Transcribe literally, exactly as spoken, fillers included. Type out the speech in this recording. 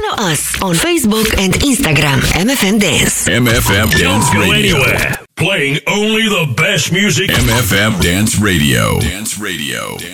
Follow us on Facebook and Instagram, M F M Dance. M F M Dance Don't go Radio. anywhere. Playing only the best music. M F M Dance Radio. Dance Radio.